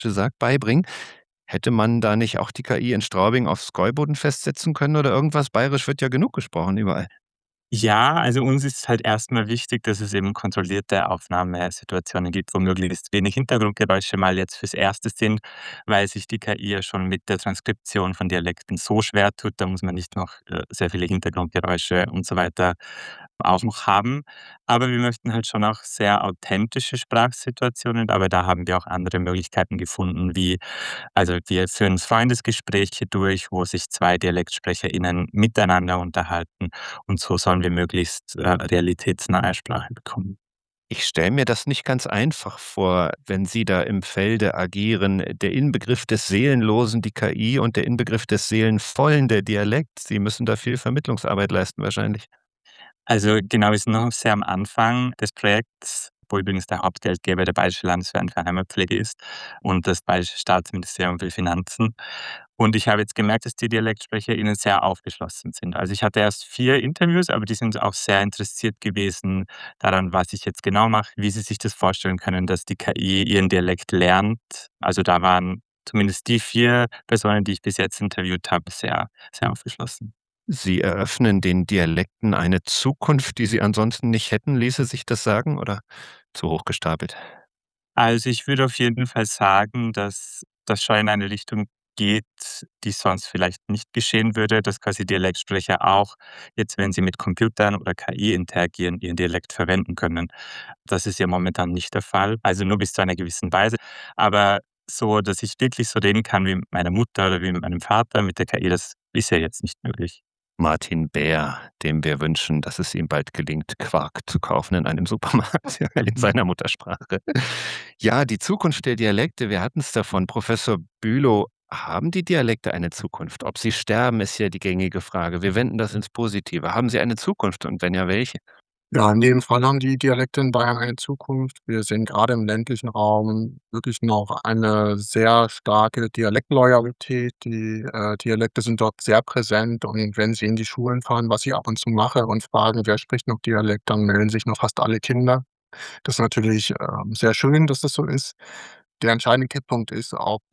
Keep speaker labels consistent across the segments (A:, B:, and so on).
A: sagt, beibringen. Hätte man da nicht auch die KI in Straubing aufs Gäuboden festsetzen können oder irgendwas? Bayerisch wird ja genug gesprochen überall.
B: Ja, also uns ist halt erstmal wichtig, dass es eben kontrollierte Aufnahmesituationen gibt, wo möglichst wenig Hintergrundgeräusche mal jetzt fürs Erste sind, weil sich die KI ja schon mit der Transkription von Dialekten so schwer tut. Da muss man nicht noch sehr viele Hintergrundgeräusche und so weiter auch noch haben. Aber wir möchten halt schon auch sehr authentische Sprachsituationen, aber da haben wir auch andere Möglichkeiten gefunden, wie also wir führen Freundesgespräche durch, wo sich 2 DialektsprecherInnen miteinander unterhalten und so sollen wir möglichst, realitätsnahe Sprache bekommen.
A: Ich stelle mir das nicht ganz einfach vor, wenn Sie da im Felde agieren. Der Inbegriff des Seelenlosen, die KI, und der Inbegriff des Seelenvollen, der Dialekt. Sie müssen da viel Vermittlungsarbeit leisten wahrscheinlich.
B: Also genau, wir sind noch sehr am Anfang des Projekts, wo übrigens der Hauptgeldgeber der Bayerische Landesverein für Heimatpflege ist und das Bayerische Staatsministerium für Finanzen. Und ich habe jetzt gemerkt, dass die DialektsprecherInnen sehr aufgeschlossen sind. Also ich hatte erst 4 Interviews, aber die sind auch sehr interessiert gewesen daran, was ich jetzt genau mache, wie sie sich das vorstellen können, dass die KI ihren Dialekt lernt. Also da waren zumindest die 4 Personen, die ich bis jetzt interviewt habe, sehr, sehr aufgeschlossen.
A: Sie eröffnen den Dialekten eine Zukunft, die sie ansonsten nicht hätten, ließe sich das sagen, oder zu hoch gestapelt?
B: Also, ich würde auf jeden Fall sagen, dass das schon in eine Richtung geht, die sonst vielleicht nicht geschehen würde, dass quasi Dialektsprecher auch jetzt, wenn sie mit Computern oder KI interagieren, ihren Dialekt verwenden können. Das ist ja momentan nicht der Fall, also nur bis zu einer gewissen Weise. Aber so, dass ich wirklich so reden kann wie mit meiner Mutter oder wie mit meinem Vater mit der KI, das ist ja jetzt nicht möglich.
A: Martin Bär, dem wir wünschen, dass es ihm bald gelingt, Quark zu kaufen in einem Supermarkt, ja, in seiner Muttersprache. Ja, die Zukunft der Dialekte, wir hatten es davon. Professor Bülow, haben die Dialekte eine Zukunft? Ob sie sterben, ist ja die gängige Frage. Wir wenden das ins Positive. Haben sie eine Zukunft und wenn ja, welche?
C: Ja, in jedem Fall haben die Dialekte in Bayern eine Zukunft. Wir sehen gerade im ländlichen Raum wirklich noch eine sehr starke Dialektloyalität. Die, Dialekte sind dort sehr präsent und wenn Sie in die Schulen fahren, was ich ab und zu mache und fragen: „Wer spricht noch Dialekt?", dann melden sich noch fast alle Kinder. Das ist natürlich, sehr schön, dass das so ist. Der entscheidende Kipppunkt ist, ob,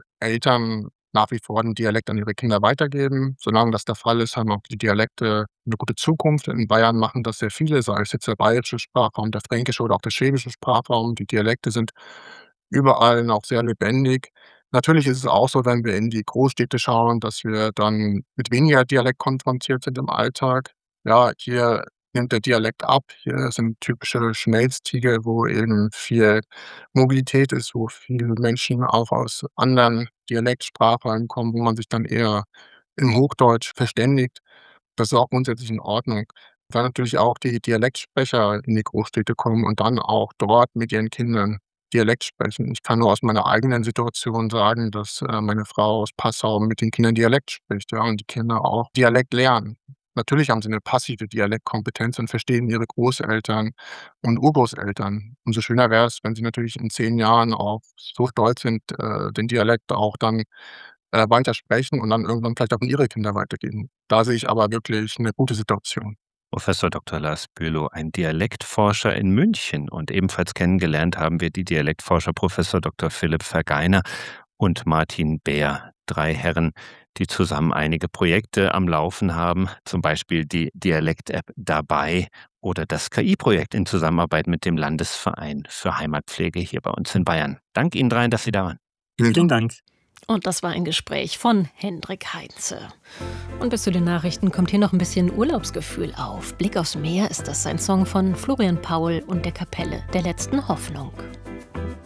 C: Eltern nach wie vor den Dialekt an ihre Kinder weitergeben. Solange das der Fall ist, haben auch die Dialekte 'ne gute Zukunft. In Bayern machen das sehr viele, sei es jetzt der bayerische Sprachraum, der fränkische oder auch der schwäbische Sprachraum. Die Dialekte sind überall noch sehr lebendig. Natürlich ist es auch so, wenn wir in die Großstädte schauen, dass wir dann mit weniger Dialekt konfrontiert sind im Alltag. Ja, hier nimmt der Dialekt ab. Hier sind typische Schmelztiegel, wo eben viel Mobilität ist, wo viele Menschen auch aus anderen Dialektsprachräumen kommen, wo man sich dann eher im Hochdeutsch verständigt. Das ist auch grundsätzlich in Ordnung. Weil natürlich auch die Dialektsprecher in die Großstädte kommen und dann auch dort mit ihren Kindern Dialekt sprechen. Ich kann nur aus meiner eigenen Situation sagen, dass, meine Frau aus Passau mit den Kindern Dialekt spricht, ja, und die Kinder auch Dialekt lernen. Natürlich haben sie 'ne passive Dialektkompetenz und verstehen ihre Großeltern und Urgroßeltern. Umso schöner wäre es, wenn sie natürlich in 10 Jahren auch so stolz sind, den Dialekt auch dann, weiter sprechen und dann irgendwann vielleicht auch an ihre Kinder weitergeben. Da sehe ich aber wirklich 'ne gute Situation.
A: Professor Dr. Lars Bülow, ein Dialektforscher in München, und ebenfalls kennengelernt haben wir die Dialektforscher Professor Dr. Philipp Vergeiner und Martin Bär, 3 Herren, die zusammen einige Projekte am Laufen haben, zum Beispiel die Dialekt-App Dabei oder das KI-Projekt in Zusammenarbeit mit dem Landesverein für Heimatpflege hier bei uns in Bayern. Dank Ihnen dreien, dass Sie da waren.
C: Vielen
B: Vielen
C: Dank.
B: Dank.
D: Und das war ein Gespräch von Hendrik Heinze. Und bis zu den Nachrichten kommt hier noch ein bisschen Urlaubsgefühl auf. Blick aufs Meer ist das ein Song von Florian Paul und der Kapelle der letzten Hoffnung.